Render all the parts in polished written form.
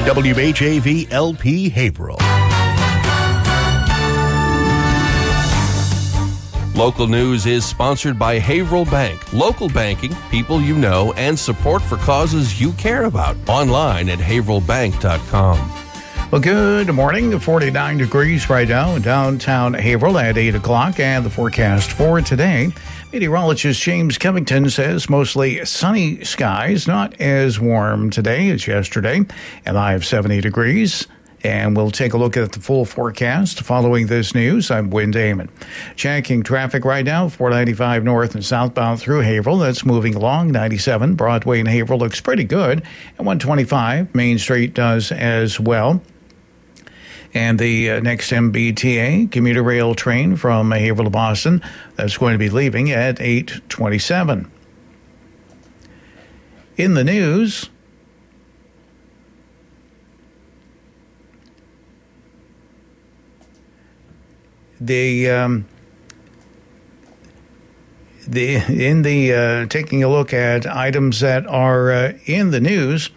WHAV LP Haverhill. Local news is sponsored by Haverhill Bank. Local banking, people you know, and support for causes you care about. Online at haverhillbank.com. Well, good morning. 49 degrees right now in downtown Haverhill at 8 o'clock. And the forecast for today. Meteorologist James Covington says mostly sunny skies, not as warm today as yesterday. And I have 70 degrees. And we'll take a look at the full forecast following this news. I'm Wynn Damon. Checking traffic right now, 495 north and southbound through Haverhill. That's moving along. 97 Broadway in Haverhill looks pretty good. And 125 Main Street does as well. And the next MBTA commuter rail train from Haverhill to Boston, that's going to be leaving at 8:27. In the news, taking a look at items that are in the news,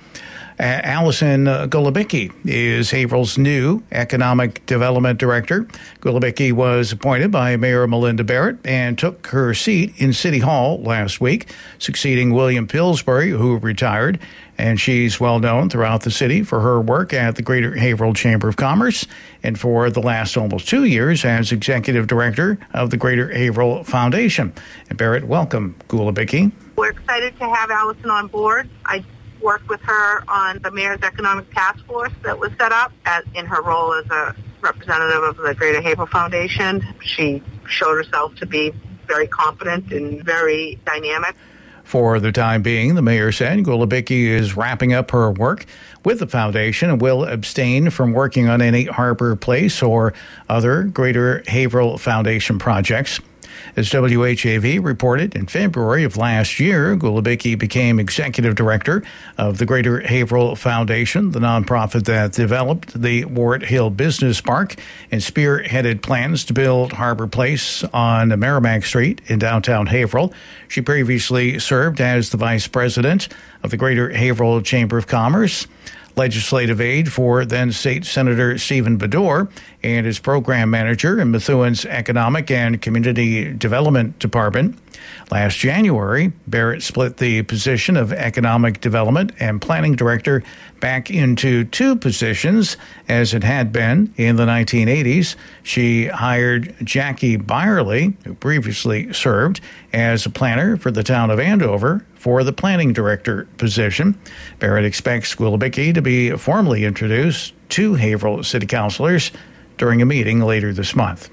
Allison Golubicki is Haverhill's new Economic Development Director. Golubicki was appointed by Mayor Melinda Barrett and took her seat in City Hall last week, succeeding William Pillsbury, who retired. And she's well known throughout the city for her work at the Greater Haverhill Chamber of Commerce and for the last almost 2 years as Executive Director of the Greater Haverhill Foundation. And Barrett, welcome, Golubicki. We're excited to have Allison on board. I worked with her on the Mayor's Economic Task Force that was set up in her role as a representative of the Greater Haverhill Foundation. She showed herself to be very competent and very dynamic. For the time being, the mayor said Golubicki is wrapping up her work with the foundation and will abstain from working on any Harbor Place or other Greater Haverhill Foundation projects. As WHAV reported, in February of last year, Golubicki became executive director of the Greater Haverhill Foundation, the nonprofit that developed the Wart Hill Business Park and spearheaded plans to build Harbor Place on Merrimack Street in downtown Haverhill. She previously served as the vice president of the Greater Haverhill Chamber of Commerce, legislative aide for then State Senator Stephen Baddour, and his program manager in Methuen's Economic and Community Development Department. Last January, Barrett split the position of Economic Development and Planning Director back into two positions, as it had been in the 1980s. She hired Jackie Byerly, who previously served as a planner for the town of Andover, for the Planning Director position. Barrett expects Golubicki to be formally introduced to Haverhill City Councilors during a meeting later this month.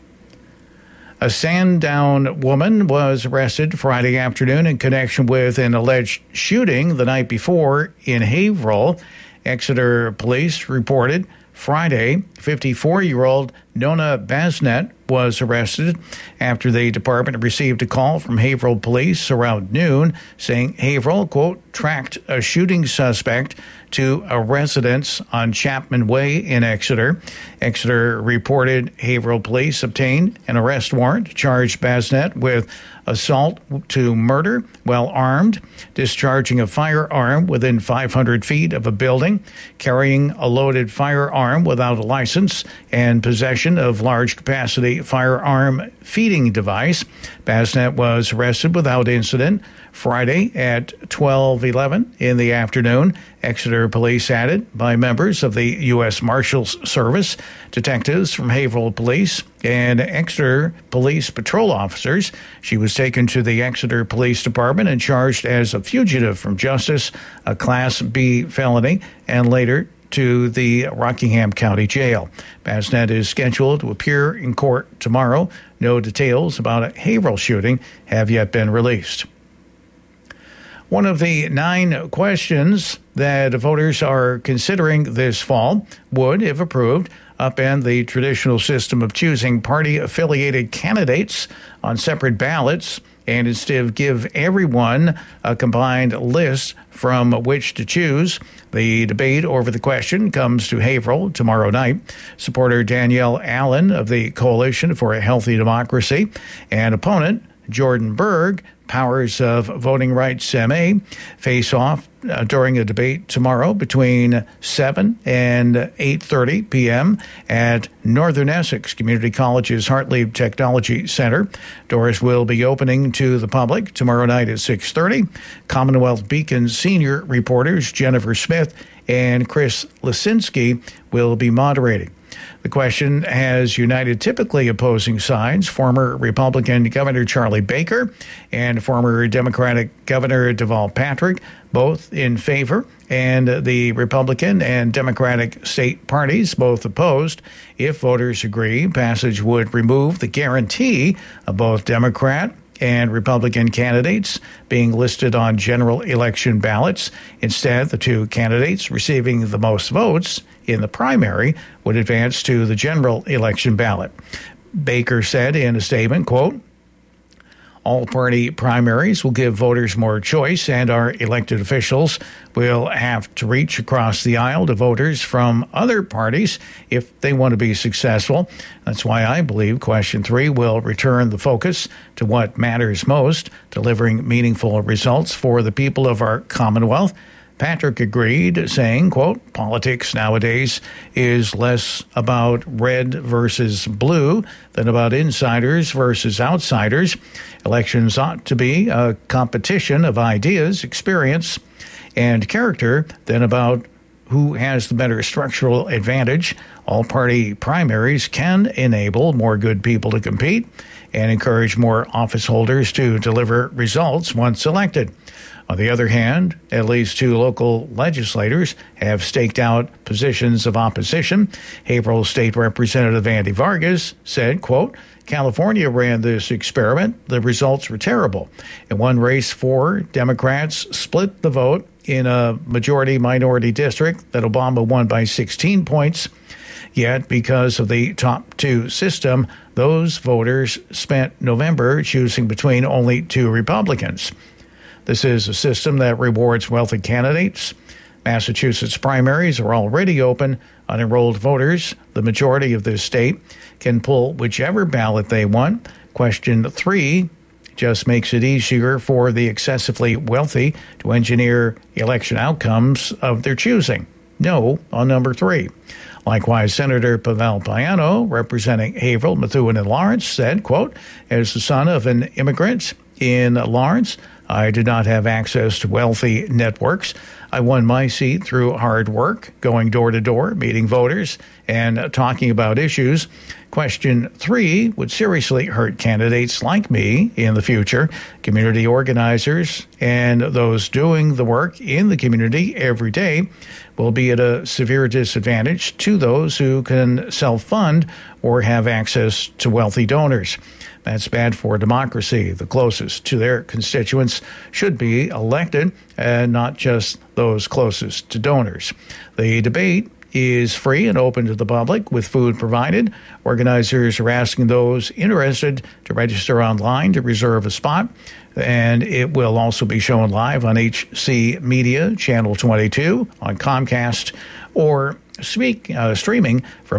A Sandown woman was arrested Friday afternoon in connection with an alleged shooting the night before in Haverhill. Exeter police reported Friday, 54-year-old Nona Basnet was arrested after the department received a call from Haverhill police around noon saying Haverhill, quote, tracked a shooting suspect to a residence on Chapman Way in Exeter. Exeter reported Haverhill police obtained an arrest warrant to charge Basnet with assault to murder while armed, discharging a firearm within 500 feet of a building, carrying a loaded firearm without a license, and possession of large-capacity firearm feeding device. Basnet was arrested without incident Friday at 12:11 in the afternoon. Exeter police added by members of the U.S. Marshals Service, detectives from Haverhill Police, and Exeter Police patrol officers. She was taken to the Exeter Police Department and charged as a fugitive from justice, a Class B felony, and later to the Rockingham County Jail. Basnet is scheduled to appear in court tomorrow. No details about a Haverhill shooting have yet been released. One of the 9 questions that voters are considering this fall would, if approved, upend the traditional system of choosing party-affiliated candidates on separate ballots and instead give everyone a combined list from which to choose. The debate over the question comes to Haverhill tomorrow night. Supporter Danielle Allen of the Coalition for a Healthy Democracy and opponent Jordan Berg, Powers of Voting Rights MA, face off during a debate tomorrow between 7 and 8:30 p.m. at Northern Essex Community College's Hartleib Technology Center. Doors will be opening to the public tomorrow night at 6:30. Commonwealth Beacon senior reporters Jennifer Smith and Chris Lisinski will be moderating. The question has united typically opposing sides, former Republican Governor Charlie Baker and former Democratic Governor Deval Patrick, both in favor, and the Republican and Democratic state parties both opposed. If voters agree, passage would remove the guarantee of both Democrat and Republican candidates being listed on general election ballots. Instead, the two candidates receiving the most votes in the primary would advance to the general election ballot. Baker said in a statement, quote, "All-party primaries will give voters more choice, and our elected officials will have to reach across the aisle to voters from other parties if they want to be successful. That's why I believe Question 3 will return the focus to what matters most, delivering meaningful results for the people of our Commonwealth." Patrick agreed, saying, quote, "Politics nowadays is less about red versus blue than about insiders versus outsiders. Elections ought to be a competition of ideas, experience, and character than about who has the better structural advantage. All-party primaries can enable more good people to compete and encourage more office holders to deliver results once elected. On the other hand, at least two local legislators have staked out positions of opposition. Haverhill State Representative Andy Vargas said, quote, "California ran this experiment. The results were terrible. In one race, 4 Democrats split the vote in a majority-minority district that Obama won by 16 points. Yet, because of the top 2 system, those voters spent November choosing between only 2 Republicans. This is a system that rewards wealthy candidates. Massachusetts primaries are already open. Unenrolled voters, the majority of this state, can pull whichever ballot they want. Question 3 just makes it easier for the excessively wealthy to engineer election outcomes of their choosing. No on number 3. Likewise, Senator Pavel Payano, representing Haverhill, Methuen, and Lawrence, said, quote, "As the son of an immigrant in Lawrence, I did not have access to wealthy networks. I won my seat through hard work, going door to door, meeting voters, and talking about issues. Question 3 would seriously hurt candidates like me in the future. Community organizers and those doing the work in the community every day will be at a severe disadvantage to those who can self-fund or have access to wealthy donors. That's bad for democracy. The closest to their constituents should be elected, and not just those closest to donors." The debate is free and open to the public with food provided. Organizers are asking those interested to register online to reserve a spot, and it will also be shown live on HC Media Channel 22 on Comcast or streaming from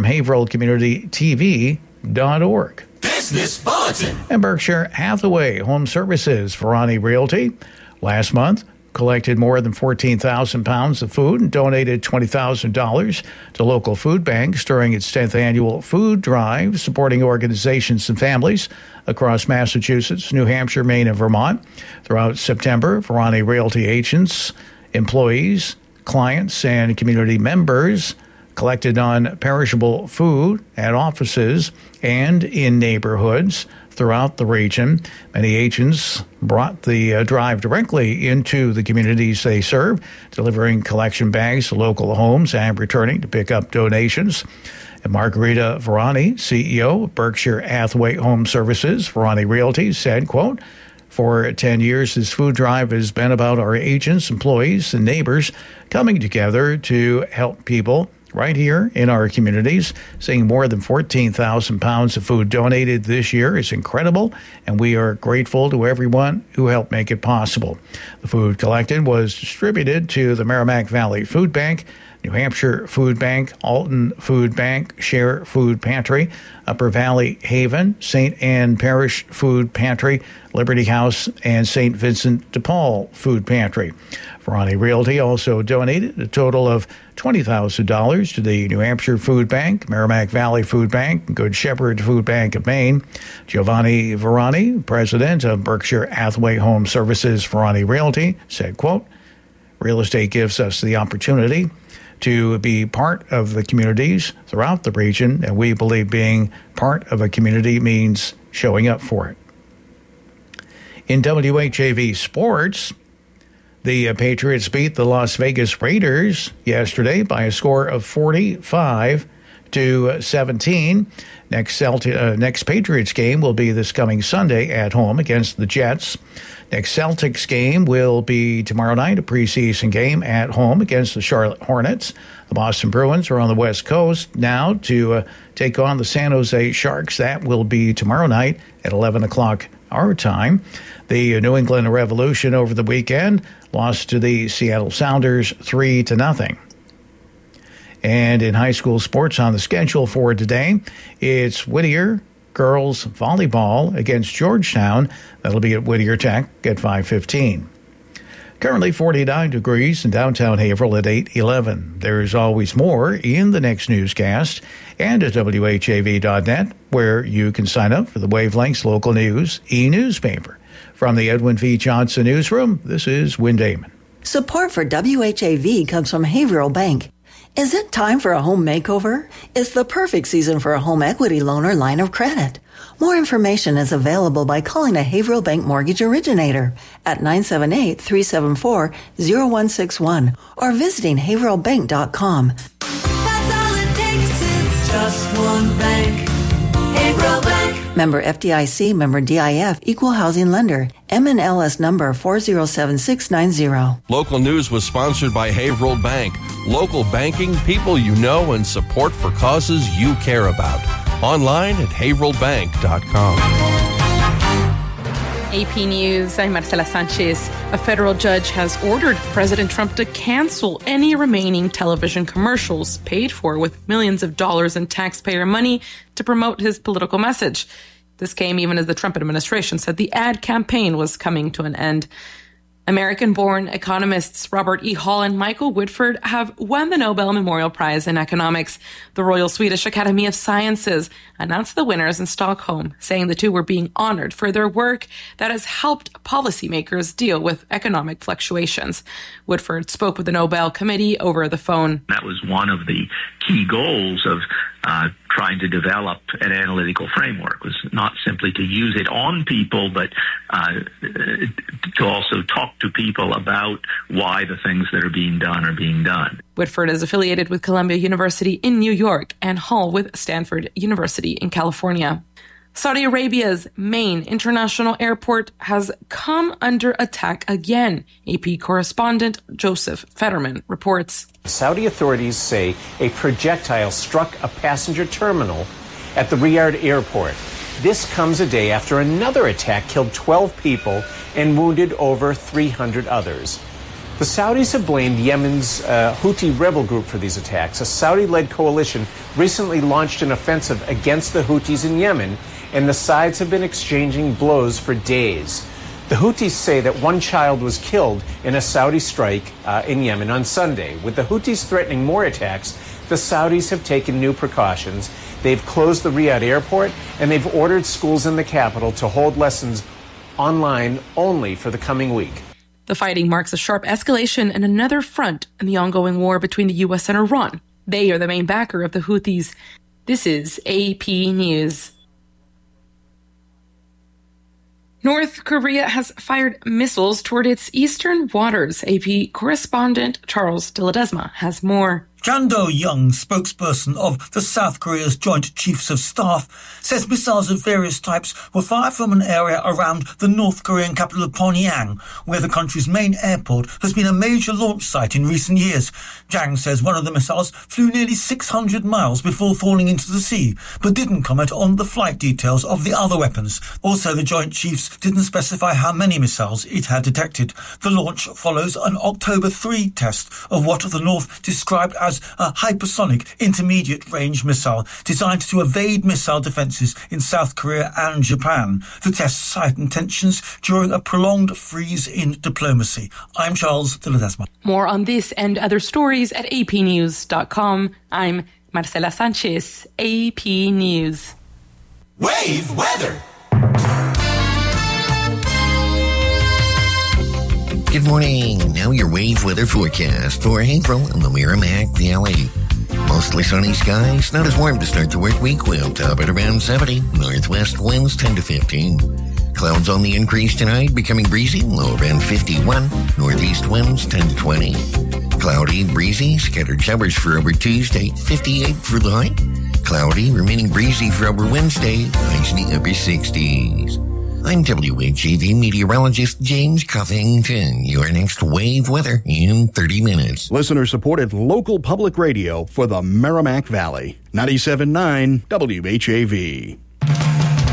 HaverhillCommunityTV.org. Business Bulletin. And Berkshire Hathaway Home Services, Varani Realty, last month collected more than 14,000 pounds of food and donated $20,000 to local food banks during its 10th annual food drive, supporting organizations and families across Massachusetts, New Hampshire, Maine, and Vermont. Throughout September, Varani Realty agents, employees, clients, and community members collected non-perishable food at offices and in neighborhoods throughout the region. Many agents brought the drive directly into the communities they serve, delivering collection bags to local homes and returning to pick up donations. And Margarita Varani, CEO of Berkshire Hathaway Home Services, Varani Realty, said, quote, "For 10 years, this food drive has been about our agents, employees, and neighbors coming together to help people right here in our communities. Seeing more than 14,000 pounds of food donated this year is incredible, and we are grateful to everyone who helped make it possible. The food collected was distributed to the Merrimack Valley Food Bank, New Hampshire Food Bank, Alton Food Bank, Share Food Pantry, Upper Valley Haven, St. Anne Parish Food Pantry, Liberty House, and St. Vincent de Paul Food Pantry. Ferrani Realty also donated a total of $20,000 to the New Hampshire Food Bank, Merrimack Valley Food Bank, Good Shepherd Food Bank of Maine. Giovanni Ferrani, president of Berkshire Hathaway Home Services Ferrani Realty, said, quote, "Real estate gives us the opportunity to be part of the communities throughout the region, and we believe being part of a community means showing up for it." In WHAV sports, the Patriots beat the Las Vegas Raiders yesterday by a score of 45-17. Next Patriots game will be this coming Sunday at home against the Jets. Next Celtics game will be tomorrow night, a preseason game at home against the Charlotte Hornets. The Boston Bruins are on the West Coast now to take on the San Jose Sharks. That will be tomorrow night at 11 o'clock our time. The New England Revolution over the weekend lost to the Seattle Sounders 3-0. And in high school sports on the schedule for today, it's Whittier girls volleyball against Georgetown. That'll be at Whittier Tech at 5:15. Currently 49 degrees in downtown Haverhill at 8:11. There's always more in the next newscast and at WHAV.net, where you can sign up for the Wavelengths Local News e-newspaper. From the Edwin V. Johnson Newsroom, this is Wynn Damon. Support for WHAV comes from Haverhill Bank. Is it time for a home makeover? It's the perfect season for a home equity loan or line of credit. More information is available by calling a Haverhill Bank mortgage originator at 978-374-0161 or visiting haverhillbank.com. That's all it takes is just one bank. Haverhill Bank. Member FDIC, member DIF, equal housing lender. MNLS number 407690. Local news was sponsored by Haverhill Bank. Local banking, people you know, and support for causes you care about. Online at haverhillbank.com. AP News, I'm Marcela Sanchez. A federal judge has ordered President Trump to cancel any remaining television commercials paid for with millions of dollars in taxpayer money to promote his political message. This came even as the Trump administration said the ad campaign was coming to an end. American-born economists Robert E. Hall and Michael Woodford have won the Nobel Memorial Prize in Economics. The Royal Swedish Academy of Sciences announced the winners in Stockholm, saying the two were being honored for their work that has helped policymakers deal with economic fluctuations. Woodford spoke with the Nobel Committee over the phone. That was one of the key goals of trying to develop an analytical framework, was not simply to use it on people, but to also talk to people about why the things that are being done are being done. Woodford is affiliated with Columbia University in New York and Hall with Stanford University in California. Saudi Arabia's main international airport has come under attack again. AP correspondent Joseph Fetterman reports. Saudi authorities say a projectile struck a passenger terminal at the Riyadh airport. This comes a day after another attack killed 12 people and wounded over 300 others. The Saudis have blamed Yemen's Houthi rebel group for these attacks. A Saudi-led coalition recently launched an offensive against the Houthis in Yemen, and the sides have been exchanging blows for days. The Houthis say that one child was killed in a Saudi strike in Yemen on Sunday. With the Houthis threatening more attacks, the Saudis have taken new precautions. They've closed the Riyadh airport, and they've ordered schools in the capital to hold lessons online only for the coming week. The fighting marks a sharp escalation in another front in the ongoing war between the U.S. and Iran. They are the main backer of the Houthis. This is AP News. North Korea has fired missiles toward its eastern waters. AP correspondent Charles de Ledesma has more. Chan Do-young, spokesperson of the South Korea's Joint Chiefs of Staff, says missiles of various types were fired from an area around the North Korean capital of Pyongyang, where the country's main airport has been a major launch site in recent years. Jang says one of the missiles flew nearly 600 miles before falling into the sea, but didn't comment on the flight details of the other weapons. Also, the Joint Chiefs didn't specify how many missiles it had detected. The launch follows an October 3 test of what the North described as a hypersonic intermediate-range missile designed to evade missile defences in South Korea and Japan. The tests heightened tensions during a prolonged freeze in diplomacy. I'm Charles de Ledesma. More on this and other stories at apnews.com. I'm Marcela Sanchez, AP News. Wave weather. Good morning. Now your wave weather forecast for April in the Merrimack Valley. Mostly sunny skies, not as warm to start the work week. We'll top at around 70. Northwest winds 10 to 15. Clouds on the increase tonight, becoming breezy, low around 51. Northeast winds 10 to 20. Cloudy, breezy, scattered showers for over Tuesday, 58 for the high. Cloudy, remaining breezy for over Wednesday, highs in the upper 60s. I'm WHAV meteorologist James Covington. Your next wave weather in 30 minutes. Listener-supported local public radio for the Merrimack Valley. 97.9 WHAV.